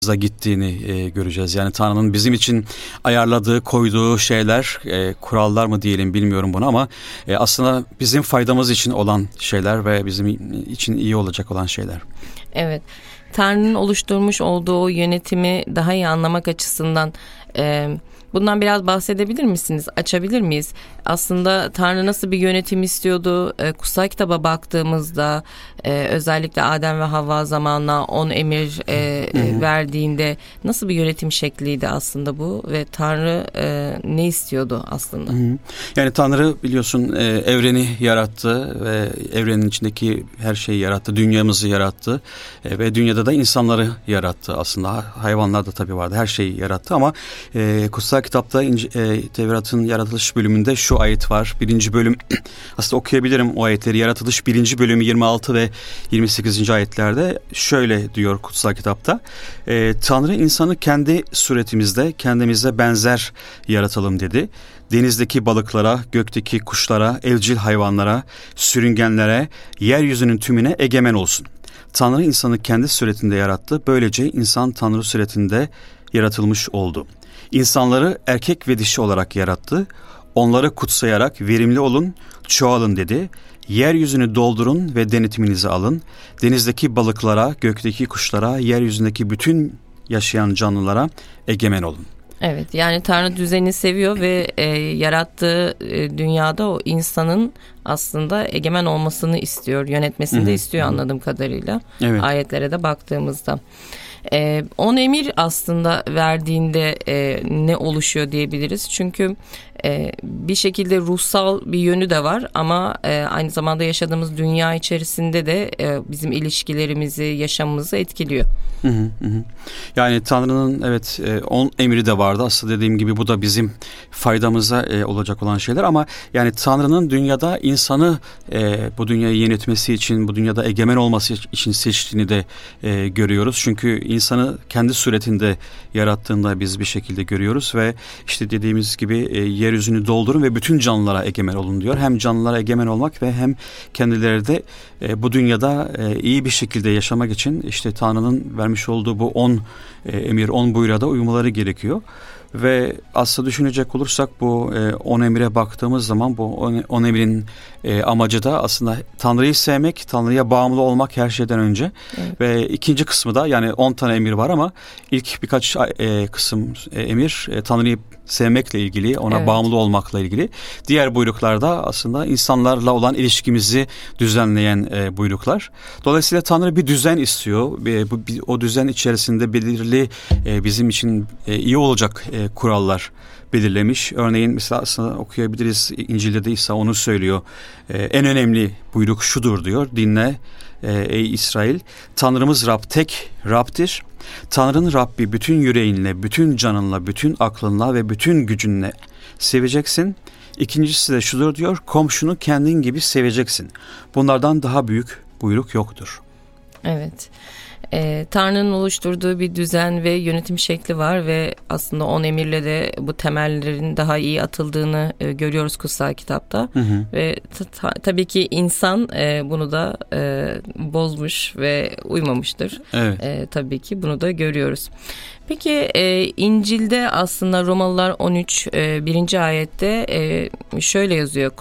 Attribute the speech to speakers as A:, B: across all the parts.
A: gittiğini göreceğiz. Yani Tanrı'nın bizim için ayarladığı, koyduğu şeyler, kurallar mı diyelim bilmiyorum bunu ama aslında bizim faydamız için olan şeyler ve bizim için iyi olacak olan şeyler.
B: Evet, Tanrı'nın oluşturmuş olduğu yönetimi daha iyi anlamak açısından bundan biraz bahsedebilir misiniz? Açabilir miyiz? Aslında Tanrı nasıl bir yönetim istiyordu? Kutsal kitaba baktığımızda özellikle Adem ve Havva zamanına 10 emir verdiğinde nasıl bir yönetim şekliydi aslında bu? Ve Tanrı ne istiyordu aslında?
A: Yani Tanrı biliyorsun evreni yarattı ve evrenin içindeki her şeyi yarattı. Dünyamızı yarattı ve dünyada da insanları yarattı aslında. Hayvanlar da tabii vardı. Her şeyi yarattı ama kutsal kitapta Tevrat'ın yaratılış bölümünde şu ayet var. 1. bölüm aslında okuyabilirim o ayetleri. Yaratılış 1. bölümü 26 ve 28. ayetlerde şöyle diyor kutsal kitapta. Tanrı insanı kendi suretimizde kendimize benzer yaratalım dedi. Denizdeki balıklara, gökteki kuşlara, evcil hayvanlara, sürüngenlere, yeryüzünün tümüne egemen olsun. Tanrı insanı kendi suretinde yarattı. Böylece insan Tanrı suretinde yaratılmış oldu. İnsanları erkek ve dişi olarak yarattı. Onları kutsayarak verimli olun, çoğalın dedi. Yeryüzünü doldurun ve denetiminizi alın. Denizdeki balıklara, gökteki kuşlara, yeryüzündeki bütün yaşayan canlılara egemen olun.
B: Evet, yani Tanrı düzeni seviyor ve yarattığı dünyada o insanın aslında egemen olmasını istiyor, yönetmesini de istiyor anladığım kadarıyla. Evet. Ayetlere de baktığımızda. 10 emir aslında verdiğinde ne oluşuyor diyebiliriz. Çünkü bir şekilde ruhsal bir yönü de var ama aynı zamanda yaşadığımız dünya içerisinde de bizim ilişkilerimizi, yaşamımızı etkiliyor.
A: Yani Tanrı'nın evet 10 emri de vardı. Aslında dediğim gibi bu da bizim faydamıza olacak olan şeyler ama yani Tanrı'nın dünyada insanı bu dünyayı yönetmesi için, bu dünyada egemen olması için seçtiğini de görüyoruz. Çünkü insanı kendi suretinde yarattığında biz bir şekilde görüyoruz ve işte dediğimiz gibi yeryüzünü doldurun ve bütün canlılara egemen olun diyor. Hem canlılara egemen olmak ve hem kendileri de bu dünyada iyi bir şekilde yaşamak için işte Tanrı'nın vermiş olduğu bu 10 emir, 10 buyruğa da uymaları gerekiyor. Ve aslında düşünecek olursak bu 10 emire baktığımız zaman bu 10 emrin amacı da aslında Tanrı'yı sevmek, Tanrı'ya bağımlı olmak her şeyden önce. Evet. Ve ikinci kısmı da yani 10 tane emir var ama ilk birkaç kısım emir Tanrı'yı sevmekle ilgili, ona bağımlı olmakla ilgili. Diğer buyruklarda aslında insanlarla olan ilişkimizi düzenleyen buyruklar. Dolayısıyla Tanrı bir düzen istiyor. O düzen içerisinde belirli bizim için iyi olacak kurallar belirlemiş. Örneğin mesela aslında okuyabiliriz. İncil'de de İsa onu söylüyor. En önemli buyruk şudur diyor. Dinle ey İsrail. Tanrımız Rab tek Rab'dir. Tanrı'nın Rabbi bütün yüreğinle, bütün canınla, bütün aklınla ve bütün gücünle seveceksin. İkincisi de şudur diyor. Komşunu kendin gibi seveceksin. Bunlardan daha büyük buyruk yoktur.
B: Evet. Tanrı'nın oluşturduğu bir düzen ve yönetim şekli var ve aslında 10 emirle de bu temellerin daha iyi atıldığını görüyoruz kutsal kitapta. Ve tabii ki insan bunu da bozmuş ve uymamıştır. Evet. Tabii ki bunu da görüyoruz. Peki İncil'de aslında Romalılar 13 1. ayette şöyle yazıyor.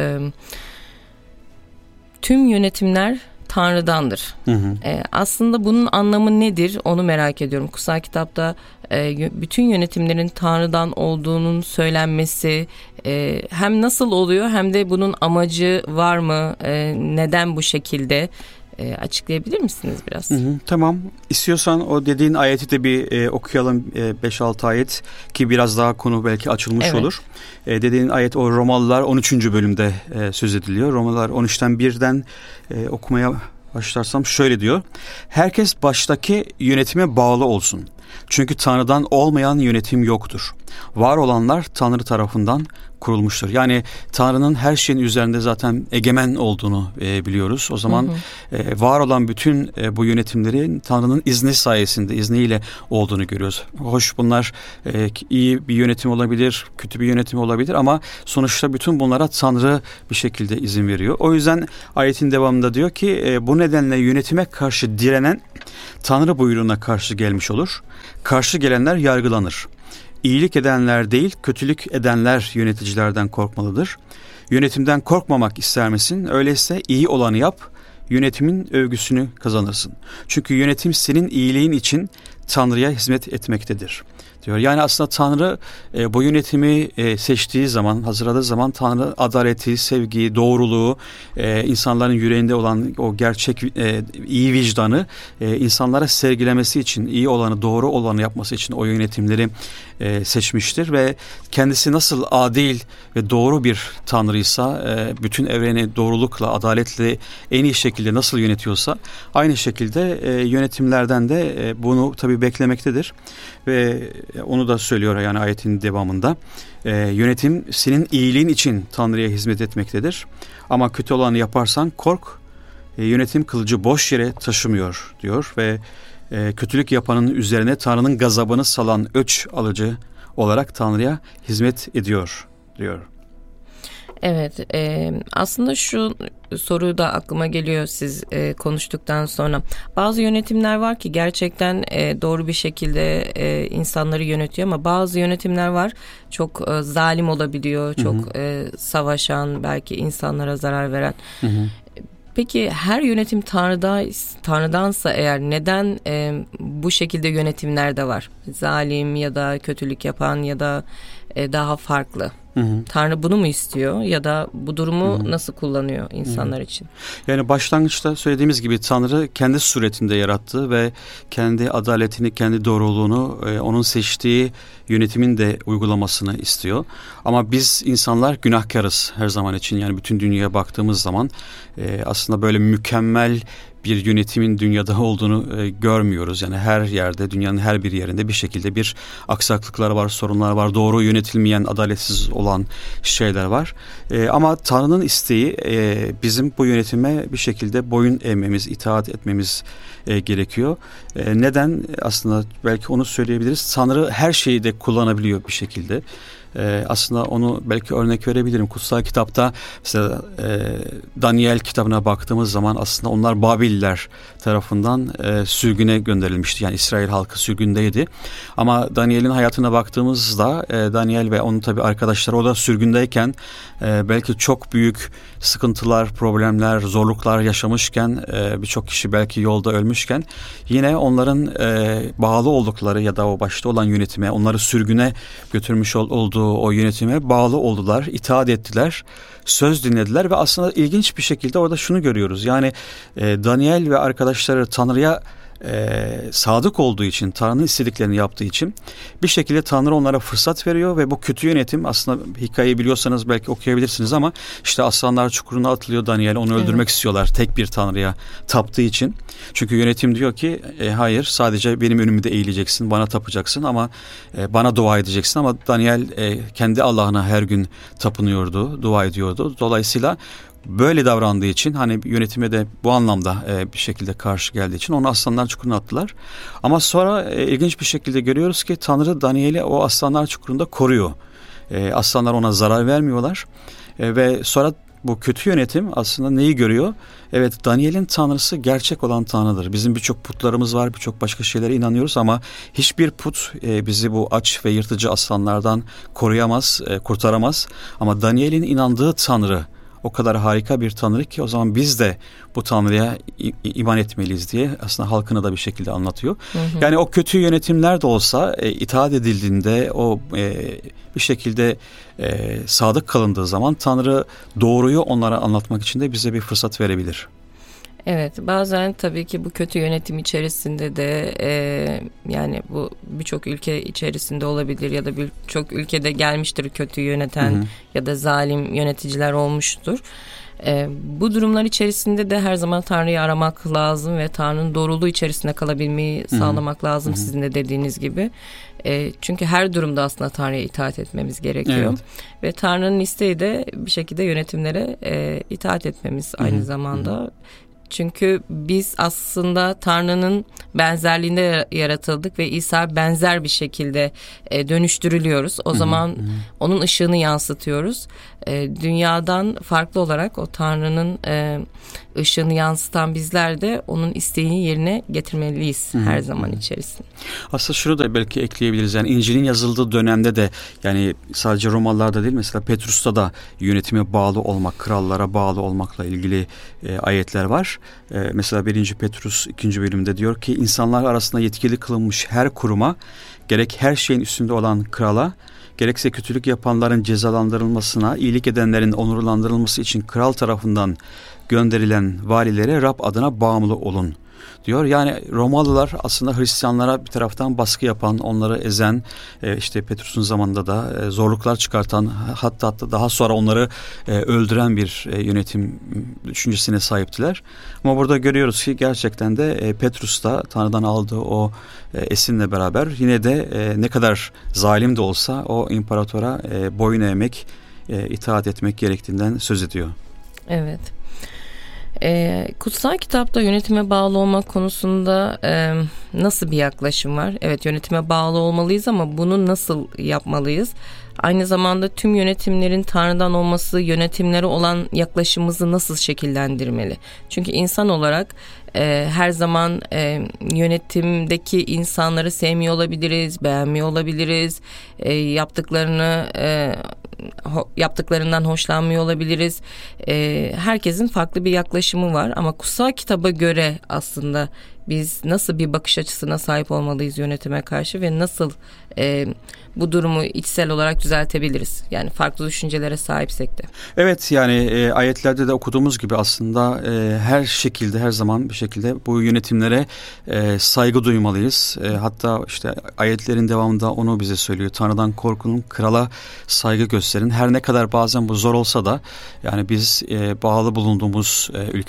B: Tüm yönetimler Tanrı'dandır. Aslında bunun anlamı nedir onu merak ediyorum. Kutsal kitapta bütün yönetimlerin Tanrı'dan olduğunun söylenmesi hem nasıl oluyor hem de bunun amacı var mı? Neden bu şekilde? Açıklayabilir misiniz biraz?
A: Tamam. İstiyorsan o dediğin ayeti de bir okuyalım 5-6 ayet ki biraz daha konu belki açılmış olur. Dediğin ayet o Romalılar 13. bölümde söz ediliyor. Romalılar 13'ten 1'den okumaya başlarsam şöyle diyor. Herkes baştaki yönetime bağlı olsun. Çünkü Tanrı'dan olmayan yönetim yoktur. Var olanlar Tanrı tarafından kurulmuştur. Yani Tanrı'nın her şeyin üzerinde zaten egemen olduğunu biliyoruz. O zaman var olan bütün bu yönetimlerin Tanrı'nın izni sayesinde, izniyle olduğunu görüyoruz. Hoş bunlar iyi bir yönetim olabilir, kötü bir yönetim olabilir ama sonuçta bütün bunlara Tanrı bir şekilde izin veriyor. O yüzden ayetin devamında diyor ki bu nedenle yönetime karşı direnen Tanrı buyruğuna karşı gelmiş olur. Karşı gelenler yargılanır. İyilik edenler değil, kötülük edenler yöneticilerden korkmalıdır. Yönetimden korkmamak ister misin? Öyleyse iyi olanı yap, yönetimin övgüsünü kazanırsın. Çünkü yönetim senin iyiliğin için Tanrı'ya hizmet etmektedir diyor. Yani aslında Tanrı bu yönetimi seçtiği zaman, hazırladığı zaman Tanrı adaleti, sevgiyi, doğruluğu, insanların yüreğinde olan o gerçek iyi vicdanı insanlara sergilemesi için, iyi olanı, doğru olanı yapması için o yönetimleri seçmiştir ve kendisi nasıl adil ve doğru bir Tanrıysa, bütün evreni doğrulukla, adaletle en iyi şekilde nasıl yönetiyorsa aynı şekilde yönetimlerden de bunu tabii beklemektedir ve onu da söylüyor yani ayetin devamında. Yönetim senin iyiliğin için Tanrı'ya hizmet etmektedir. Ama kötü olanı yaparsan kork, yönetim kılıcı boş yere taşımıyor diyor ve kötülük yapanın üzerine Tanrı'nın gazabını salan öç alıcı olarak Tanrı'ya hizmet ediyor diyor.
B: Evet, aslında şu soru da aklıma geliyor siz konuştuktan sonra. Bazı yönetimler var ki gerçekten doğru bir şekilde insanları yönetiyor ama bazı yönetimler var çok zalim olabiliyor, çok savaşan, belki insanlara zarar veren. Hı hı. Peki her yönetim Tanrı'dansa eğer neden bu şekilde yönetimler de var? Zalim ya da kötülük yapan ya da daha farklı. Hı hı. Tanrı bunu mu istiyor ya da bu durumu nasıl kullanıyor insanlar için?
A: Yani başlangıçta söylediğimiz gibi Tanrı kendi suretinde yarattı ve kendi adaletini, kendi doğruluğunu onun seçtiği yönetimin de uygulamasını istiyor. Ama biz insanlar günahkarız her zaman için. Yani bütün dünyaya baktığımız zaman aslında böyle mükemmel bir yönetimin dünyada olduğunu görmüyoruz. Yani her yerde, dünyanın her bir yerinde bir şekilde bir aksaklıklar var, sorunlar var, doğru yönetilmeyen, adaletsiz olan şeyler var. Ama Tanrı'nın isteği bizim bu yönetime bir şekilde boyun eğmemiz, itaat etmemiz gerekiyor. Neden? Aslında belki onu söyleyebiliriz. Tanrı her şeyi de kullanabiliyor bir şekilde. Aslında onu belki örnek verebilirim. Kutsal kitapta mesela Daniel kitabına baktığımız zaman aslında onlar Babiller tarafından sürgüne gönderilmişti. Yani İsrail halkı sürgündeydi. Ama Daniel'in hayatına baktığımızda Daniel ve onun tabii arkadaşları o da sürgündeyken belki çok büyük sıkıntılar, problemler, zorluklar yaşamışken birçok kişi belki yolda ölmüşken yine onların bağlı oldukları ya da o başta olan yönetime, onları sürgüne götürmüş olduğu o yönetime bağlı oldular, itaat ettiler, söz dinlediler ve aslında ilginç bir şekilde orada şunu görüyoruz. Yani Daniel ve arkadaşları Tanrı'ya sadık olduğu için, Tanrı'nın istediklerini yaptığı için bir şekilde Tanrı onlara fırsat veriyor ve bu kötü yönetim aslında hikayeyi biliyorsanız belki okuyabilirsiniz ama işte aslanlar çukuruna atılıyor Daniel, onu öldürmek istiyorlar tek bir Tanrı'ya taptığı için. Çünkü yönetim diyor ki hayır, sadece benim önümde eğileceksin, bana tapacaksın ama bana dua edeceksin ama Daniel kendi Allah'ına her gün tapınıyordu, dua ediyordu. Dolayısıyla böyle davrandığı için hani yönetime de bu anlamda bir şekilde karşı geldiği için onu aslanlar çukuruna attılar. Ama sonra ilginç bir şekilde görüyoruz ki Tanrı Daniel'i o aslanlar çukurunda koruyor. Aslanlar ona zarar vermiyorlar ve sonra bu kötü yönetim aslında neyi görüyor? Evet, Daniel'in Tanrısı gerçek olan Tanrı'dır. Bizim birçok putlarımız var, birçok başka şeylere inanıyoruz ama hiçbir put bizi bu aç ve yırtıcı aslanlardan koruyamaz, kurtaramaz. Ama Daniel'in inandığı Tanrı o kadar harika bir Tanrı ki o zaman biz de bu Tanrı'ya iman etmeliyiz diye aslında halkına da bir şekilde anlatıyor. Hı hı. Yani o kötü yönetimler de olsa itaat edildiğinde o bir şekilde sadık kalındığı zaman Tanrı doğruyu onlara anlatmak için de bize bir fırsat verebilir.
B: Evet, bazen tabii ki bu kötü yönetim içerisinde de yani bu birçok ülke içerisinde olabilir ya da birçok ülkede gelmiştir kötü yöneten ya da zalim yöneticiler olmuştur. Bu durumlar içerisinde de her zaman Tanrı'yı aramak lazım ve Tanrı'nın doğruluğu içerisinde kalabilmeyi sağlamak lazım sizin de dediğiniz gibi. Çünkü her durumda aslında Tanrı'ya itaat etmemiz gerekiyor. Evet. Ve Tanrı'nın isteği de bir şekilde yönetimlere itaat etmemiz aynı zamanda. Çünkü biz aslında Tanrı'nın benzerliğinde yaratıldık ve İsa benzer bir şekilde dönüştürülüyoruz. O zaman onun ışığını yansıtıyoruz. Dünyadan farklı olarak o Tanrı'nın ışığını yansıtan bizler de onun isteğini yerine getirmeliyiz her zaman içerisinde.
A: Aslında şunu da belki ekleyebiliriz. Yani İncil'in yazıldığı dönemde de, yani sadece Romalılarda değil, mesela Petrus'ta da yönetime bağlı olmak, krallara bağlı olmakla ilgili ayetler var. Mesela 1. Petrus 2. bölümde diyor ki, insanlar arasında yetkili kılınmış her kuruma, gerek her şeyin üstünde olan krala, gerekse kötülük yapanların cezalandırılmasına, iyilik edenlerin onurlandırılması için kral tarafından gönderilen valilere Rab adına bağımlı olun diyor. Yani Romalılar aslında Hristiyanlara bir taraftan baskı yapan, onları ezen, işte Petrus'un zamanında da zorluklar çıkartan, hatta daha sonra onları öldüren bir yönetim düşüncesine sahiptiler. Ama burada görüyoruz ki gerçekten de Petrus da Tanrı'dan aldığı o esinle beraber yine de ne kadar zalim de olsa o imparatora boyun eğmek, itaat etmek gerektiğinden söz ediyor.
B: Evet. Kutsal kitapta yönetime bağlı olmak konusunda nasıl bir yaklaşım var? Evet, yönetime bağlı olmalıyız ama bunu nasıl yapmalıyız? Aynı zamanda tüm yönetimlerin Tanrı'dan olması yönetimlere olan yaklaşımımızı nasıl şekillendirmeli? Çünkü insan olarak her zaman yönetimdeki insanları sevmiyor olabiliriz, beğenmiyor olabiliriz, yaptıklarından hoşlanmıyor olabiliriz. Herkesin farklı bir yaklaşımı var ama kutsal kitaba göre aslında biz nasıl bir bakış açısına sahip olmalıyız yönetime karşı ve nasıl bu durumu içsel olarak düzeltebiliriz? Yani farklı düşüncelere sahipsek de.
A: Evet, yani ayetlerde de okuduğumuz gibi aslında her şekilde, her zaman bir şekilde bu yönetimlere saygı duymalıyız. Hatta işte ayetlerin devamında onu bize söylüyor. Tanrı'dan korkunun, krala saygı gösterin. Her ne kadar bazen bu zor olsa da, yani biz bağlı bulunduğumuz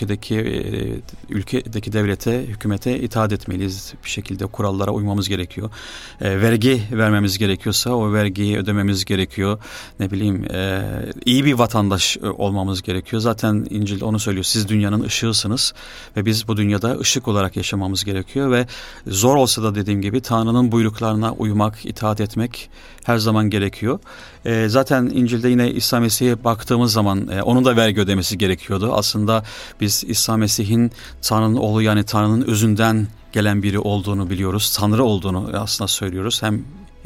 A: ülkedeki devlete, hükümete itaat etmeliyiz. Bir şekilde kurallara uymamız gerekiyor. Vergi vermemiz gerekiyorsa o vergiyi ödememiz gerekiyor. Ne bileyim, iyi bir vatandaş olmamız gerekiyor. Zaten İncil onu söylüyor. Siz dünyanın ışığısınız ve biz bu dünyada ışık olarak yaşamamız gerekiyor ve zor olsa da dediğim gibi Tanrı'nın buyruklarına uymak, itaat etmek her zaman gerekiyor. Zaten İncil'de yine İsa Mesih'e baktığımız zaman onun da vergi ödemesi gerekiyordu. Aslında biz İsa Mesih'in Tanrı'nın oğlu, yani Tanrı'nın özünden gelen biri olduğunu biliyoruz. Tanrı olduğunu aslında söylüyoruz. Hem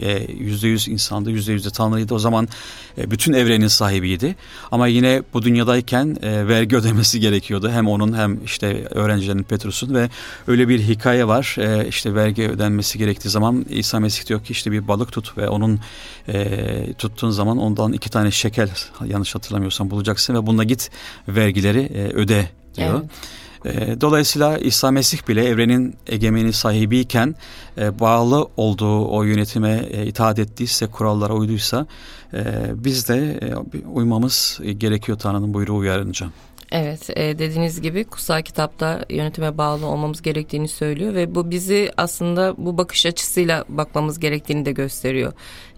A: %100 insandı, %100 de Tanrı'ydı. O zaman bütün evrenin sahibiydi. Ama yine bu dünyadayken vergi ödemesi gerekiyordu. Hem onun hem işte öğrencilerin, Petrus'un, ve öyle bir hikaye var. İşte vergi ödenmesi gerektiği zaman İsa Mesih diyor ki işte bir balık tut ve onun tuttuğun zaman ondan 2 tane şekel, yanlış hatırlamıyorsam, bulacaksın ve bununla git vergileri öde diyor. Evet. Dolayısıyla İsa Mesih bile evrenin egemeni sahibiyken bağlı olduğu o yönetime itaat ettiyse, kurallara uyduysa biz de uymamız gerekiyor Tanrı'nın buyruğu uyarınca.
B: Evet, dediğiniz gibi kutsal kitapta yönetime bağlı olmamız gerektiğini söylüyor ve bu bizi aslında bu bakış açısıyla bakmamız gerektiğini de gösteriyor.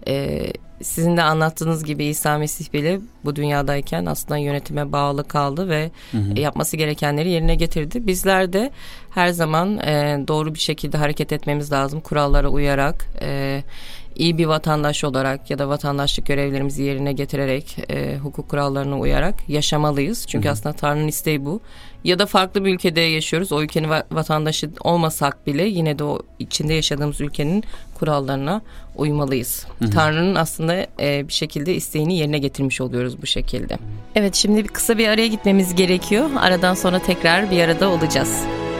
B: Sizin de anlattığınız gibi İsa Mesih bile bu dünyadayken aslında yönetime bağlı kaldı ve yapması gerekenleri yerine getirdi. Bizler de her zaman doğru bir şekilde hareket etmemiz lazım, kurallara uyarak, iyi bir vatandaş olarak ya da vatandaşlık görevlerimizi yerine getirerek, hukuk kurallarına uyarak yaşamalıyız. Çünkü aslında Tanrı'nın isteği bu. Ya da farklı bir ülkede yaşıyoruz. O ülkenin vatandaşı olmasak bile yine de o içinde yaşadığımız ülkenin kurallarına uymalıyız. Tanrı'nın aslında bir şekilde isteğini yerine getirmiş oluyoruz bu şekilde. Evet, şimdi kısa bir araya gitmemiz gerekiyor. Aradan sonra tekrar bir arada olacağız.